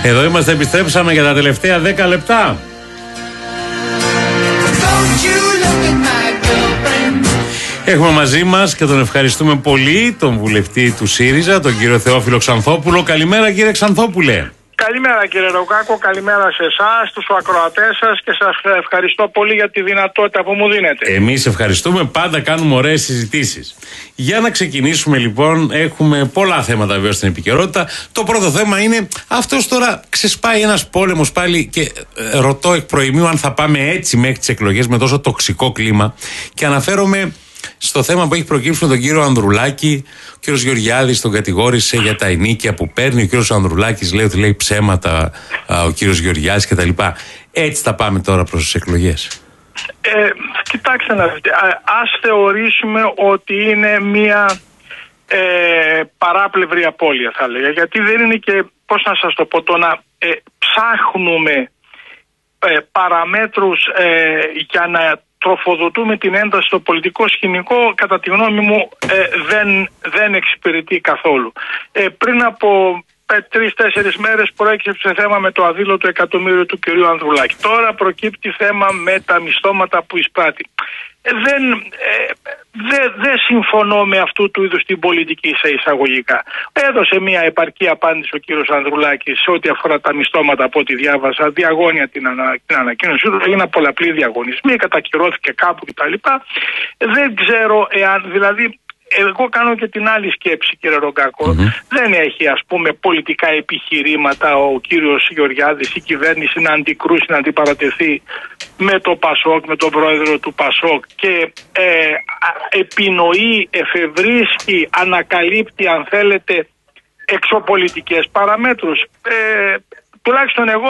Εδώ είμαστε, επιστρέψαμε για τα τελευταία 10 λεπτά. Έχουμε μαζί μας και τον ευχαριστούμε πολύ τον βουλευτή του ΣΥΡΙΖΑ, τον κύριο Θεόφιλο Ξανθόπουλο. Καλημέρα κύριε Ξανθόπουλε. Καλημέρα κύριε Ρογκάκο, καλημέρα σε εσάς, τους ακροατές σας και σας ευχαριστώ πολύ για τη δυνατότητα που μου δίνετε. Εμείς ευχαριστούμε, πάντα κάνουμε ωραίες συζητήσεις. Για να ξεκινήσουμε λοιπόν, έχουμε πολλά θέματα βέβαια στην επικαιρότητα. Το πρώτο θέμα είναι αυτός τώρα ξεσπάει ένας πόλεμος πάλι και ρωτώ εκ προημίου αν θα πάμε έτσι μέχρι τις εκλογές με τόσο τοξικό κλίμα και αναφέρομαι στο θέμα που έχει προκύψει με τον κύριο Ανδρουλάκη. Ο κύριος Γεωργιάδης τον κατηγόρησε για τα ενίκια που παίρνει. Ο κύριος Ανδρουλάκης λέει ότι λέει ψέματα ο κύριος Γεωργιάδης κτλ. Έτσι θα πάμε τώρα προς τις εκλογές. Κοιτάξτε να δείτε. Ας θεωρήσουμε ότι είναι μια παράπλευρη απώλεια, θα λέγα. Γιατί δεν είναι και, πώς να σας το πω, το να ψάχνουμε παραμέτρους για να τροφοδοτούμε την ένταση στο πολιτικό σκηνικό, κατά τη γνώμη μου δεν εξυπηρετεί καθόλου. Πριν από 3-4 μέρες προέκυψε θέμα με το αδήλωτο εκατομμύριο του κυρίου Ανδρουλάκη. Τώρα προκύπτει θέμα με τα μισθώματα που εισπράττει. Δεν συμφωνώ με αυτού του είδους την πολιτική σε εισαγωγικά. Έδωσε μια επαρκή απάντηση ο κύριος Ανδρουλάκης σε ό,τι αφορά τα μισθώματα, από ό,τι διάβασα, διαγώνια την ανακοίνωση του, έγιναν πολλαπλοί διαγωνισμοί, κατακυρώθηκε κάπου κτλ. Δεν ξέρω εάν, δηλαδή, εγώ κάνω και την άλλη σκέψη κύριε Ρογκάκο. Δεν έχει ας πούμε πολιτικά επιχειρήματα ο κύριος Γεωργιάδης, η κυβέρνηση να αντικρούσει, να αντιπαρατεθεί με το ΠΑΣΟΚ, με τον πρόεδρο του ΠΑΣΟΚ και επινοεί, εφευρίσκει, ανακαλύπτει αν θέλετε εξωπολιτικές παραμέτρους. Τουλάχιστον εγώ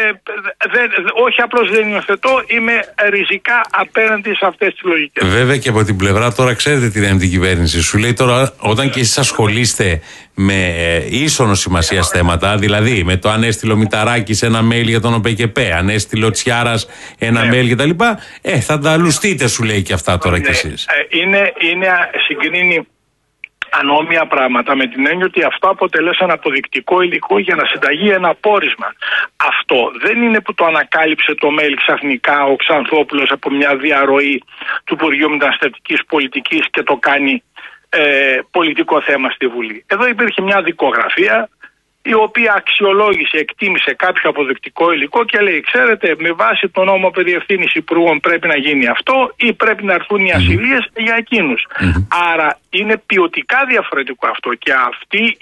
όχι απλώς δεν υιοθετώ, είμαι ριζικά απέναντι σε αυτές τις λογικές. Βέβαια και από την πλευρά τώρα ξέρετε τι είναι την κυβέρνηση. Σου λέει τώρα όταν και εσείς ασχολείστε με ίσονο σημασία θέματα, δηλαδή με το αν έστειλε ο Μηταράκης ένα mail για τον ΟΠΕΚΕΠΕ, αν έστειλε ο Τσιάρας ένα mail κτλ. Θα τα λουστείτε, σου λέει και αυτά τώρα κι εσείς. Είναι συγκρίνει ανώμια πράγματα με την έννοια ότι αυτό αποτελέσαν αποδεικτικό υλικό για να συνταγεί ένα πόρισμα. Αυτό δεν είναι που το ανακάλυψε το mail ξαφνικά ο Ξανθόπουλος από μια διαρροή του Υπουργείου Μεταναστευτικής Πολιτικής και το κάνει πολιτικό θέμα στη Βουλή. Εδώ υπήρχε μια δικογραφία η οποία αξιολόγησε, εκτίμησε κάποιο αποδεικτικό υλικό και λέει, ξέρετε, με βάση τον νόμο περί ευθύνης υπουργών πρέπει να γίνει αυτό ή πρέπει να έρθουν οι ασυλίες για εκείνους. Άρα είναι ποιοτικά διαφορετικό αυτό και αυτή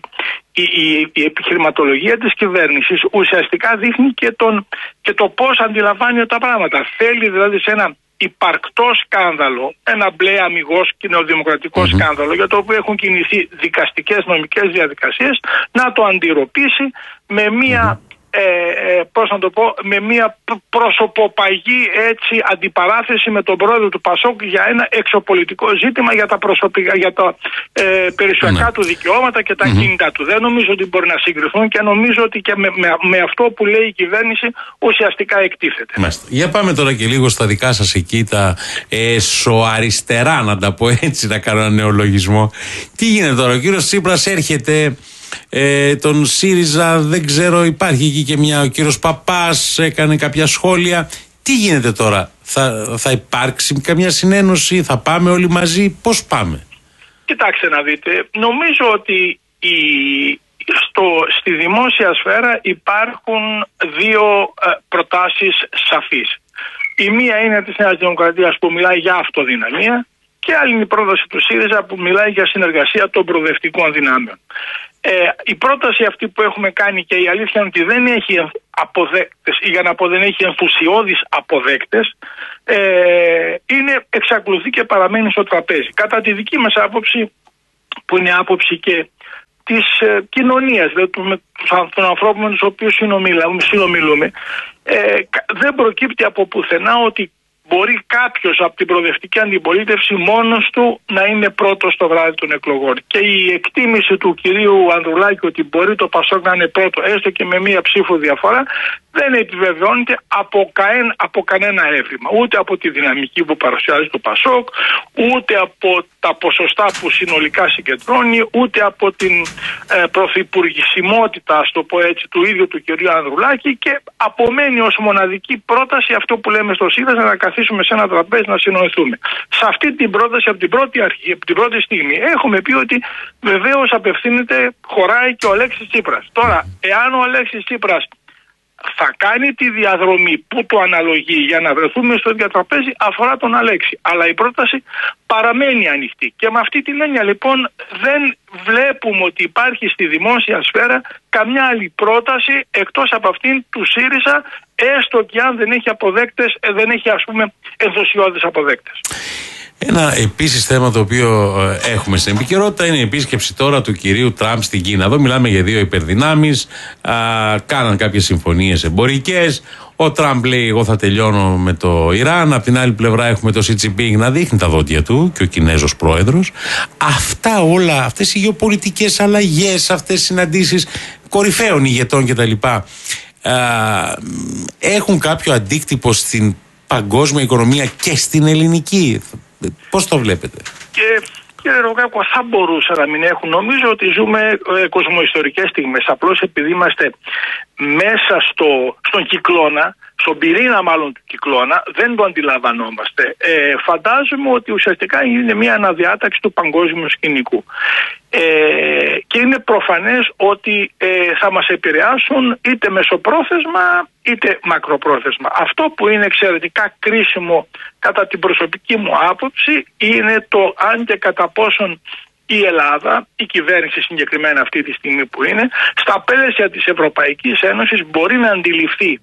η επιχειρηματολογία της κυβέρνησης ουσιαστικά δείχνει και το πώς αντιλαμβάνει τα πράγματα. Θέλει δηλαδή σε ένα υπαρκτό σκάνδαλο, ένα μπλε αμιγώς κοινοδημοκρατικό σκάνδαλο για το οποίο έχουν κινηθεί δικαστικές νομικές διαδικασίες, να το αντιρροπήσει με μία πώς να το πω, με μια προσωποπαγή έτσι αντιπαράθεση με τον πρόεδρο του ΠΑΣΟΚ για ένα εξωπολιτικό ζήτημα για τα περιουσιακά του δικαιώματα και τα κίνητά του. Δεν νομίζω ότι μπορεί να συγκριθούν και νομίζω ότι και με αυτό που λέει η κυβέρνηση ουσιαστικά εκτίθεται. Για πάμε τώρα και λίγο στα δικά σας εκεί τα εσωαριστερά, να τα πω έτσι, να κάνω ένα νεολογισμό. Τι γίνεται τώρα, ο κύριος Τσίπρας έρχεται, τον ΣΥΡΙΖΑ δεν ξέρω, υπάρχει εκεί και ο κύριος Παπάς έκανε κάποια σχόλια. Τι γίνεται τώρα, θα υπάρξει καμιά συνένωση, θα πάμε όλοι μαζί, πώς πάμε? Κοιτάξτε να δείτε, νομίζω ότι στη δημόσια σφαίρα υπάρχουν δύο προτάσεις σαφείς. Η μία είναι της Νέας Δημοκρατίας που μιλάει για αυτοδυναμία και άλλη είναι η πρόταση του ΣΥΡΙΖΑ που μιλάει για συνεργασία των προοδευτικών δυνάμεων. Η πρόταση αυτή που έχουμε κάνει και η αλήθεια είναι ότι δεν έχει αποδέκτες, ή για να πω δεν έχει ενθουσιώδεις αποδέκτες, εξακολουθεί και παραμένει στο τραπέζι. Κατά τη δική μας άποψη, που είναι άποψη και της κοινωνίας, δηλαδή των ανθρώπων με τους οποίους συνομιλούμε, δεν προκύπτει από πουθενά ότι μπορεί κάποιος από την προοδευτική αντιπολίτευση μόνος του να είναι πρώτος το βράδυ των εκλογών. Και η εκτίμηση του κυρίου Ανδρουλάκη ότι μπορεί το Πασόκ να είναι πρώτο, έστω και με μία ψήφο διαφορά, δεν επιβεβαιώνεται από κανένα έβριμα. Ούτε από τη δυναμική που παρουσιάζει το Πασόκ, ούτε από τα ποσοστά που συνολικά συγκεντρώνει, ούτε από την πρωθυπουργησιμότητα, ας το πω έτσι, του ίδιου του κυρίου Ανδρουλάκη, και απομένει ως μοναδική πρόταση αυτό που λέμε στο ΣΥΔΑΣ, να καθίσουμε σε ένα τραπέζι να συνοηθούμε. Σε αυτή την πρόταση, από την πρώτη αρχή, από την πρώτη στιγμή, έχουμε πει ότι βεβαίως απευθύνεται, χωράει και ο Αλέξης Τσίπρας. Τώρα, εάν ο Αλέξης Τσίπρας θα κάνει τη διαδρομή που του αναλογεί για να βρεθούμε στο ίδιο τραπέζι, αφορά τον Αλέξη. Αλλά η πρόταση παραμένει ανοιχτή. Και με αυτή την έννοια λοιπόν δεν βλέπουμε ότι υπάρχει στη δημόσια σφαίρα καμιά άλλη πρόταση εκτός από αυτήν του ΣΥΡΙΖΑ, έστω και αν δεν έχει αποδέκτες, δεν έχει ας πούμε ενθουσιώδεις αποδέκτες. Ένα επίσης θέμα το οποίο έχουμε στην επικαιρότητα είναι η επίσκεψη τώρα του κυρίου Τραμπ στην Κίνα. Εδώ μιλάμε για δύο υπερδυνάμεις, κάναν κάποιες συμφωνίες εμπορικές. Ο Τραμπ λέει: εγώ θα τελειώνω με το Ιράν. Απ' την άλλη πλευρά έχουμε το Σι Τζινπίνγκ να δείχνει τα δόντια του και ο Κινέζος πρόεδρος. Αυτά όλα, αυτές οι γεωπολιτικές αλλαγές, αυτές οι συναντήσεις κορυφαίων ηγετών κτλ. Έχουν κάποιο αντίκτυπο στην παγκόσμια οικονομία και στην ελληνική? Πώς το βλέπετε? Κύριε Ρογκάκο, θα μπορούσε να μην έχουν. Νομίζω ότι ζούμε κοσμοϊστορικές στιγμές. Απλώς επειδή είμαστε μέσα στον κυκλώνα, στον πυρήνα μάλλον του κυκλώνα, δεν το αντιλαμβανόμαστε. Φαντάζομαι ότι ουσιαστικά είναι μια αναδιάταξη του παγκόσμιου σκηνικού. Και είναι προφανές ότι θα μας επηρεάσουν είτε μεσοπρόθεσμα είτε μακροπρόθεσμα. Αυτό που είναι εξαιρετικά κρίσιμο κατά την προσωπική μου άποψη είναι το αν και κατά πόσον η Ελλάδα, η κυβέρνηση συγκεκριμένα αυτή τη στιγμή που είναι, στα πλαίσια της Ευρωπαϊκής Ένωσης μπορεί να αντιληφθεί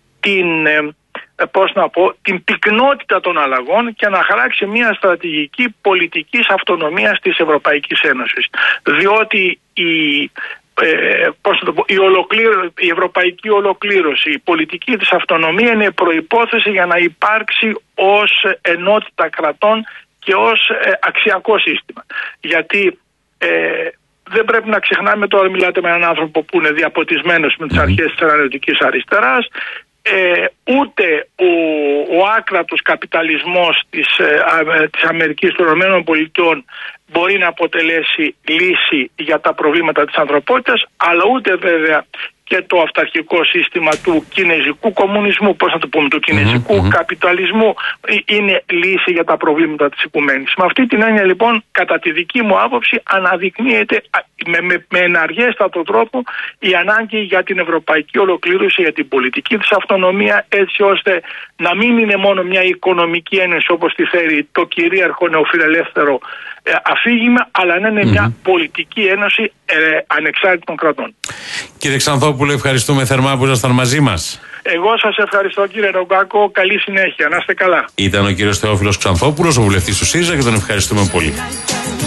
την πυκνότητα των αλλαγών και να χαράξει μια στρατηγική πολιτικής αυτονομίας της Ευρωπαϊκής Ένωσης. Διότι η ευρωπαϊκή ολοκλήρωση, η πολιτική της αυτονομία είναι προϋπόθεση για να υπάρξει ως ενότητα κρατών και ως αξιακό σύστημα. Γιατί δεν πρέπει να ξεχνάμε, τώρα μιλάτε με έναν άνθρωπο που είναι διαποτισμένος με τις αρχές της αναλυτικής αριστεράς, ούτε ο άκρατος καπιταλισμός της Αμερικής των ΗΠΑ μπορεί να αποτελέσει λύση για τα προβλήματα της ανθρωπότητας, αλλά ούτε βέβαια και το αυταρχικό σύστημα του κινέζικου κομμουνισμού, πώς να το πούμε, του κινέζικου καπιταλισμού είναι λύση για τα προβλήματα της οικουμένης. Με αυτή την έννοια λοιπόν, κατά τη δική μου άποψη, αναδεικνύεται με εναργέστατο τρόπο η ανάγκη για την ευρωπαϊκή ολοκλήρωση, για την πολιτική της αυτονομία, έτσι ώστε να μην είναι μόνο μια οικονομική ένωση όπως τη φέρει το κυρίαρχο νεοφιλελεύθερο αφήγημα, αλλά να είναι μια πολιτική ένωση ανεξάρτητων κρατών. Κύριε Ξανθόπουλε, ευχαριστούμε θερμά που ήσασταν μαζί μας. Εγώ σας ευχαριστώ, κύριε Ρογκάκο. Καλή συνέχεια. Να είστε καλά. Ήταν ο κύριος Θεόφιλος Ξανθόπουλος, ο βουλευτής του ΣΥΡΙΖΑ, και τον ευχαριστούμε πολύ.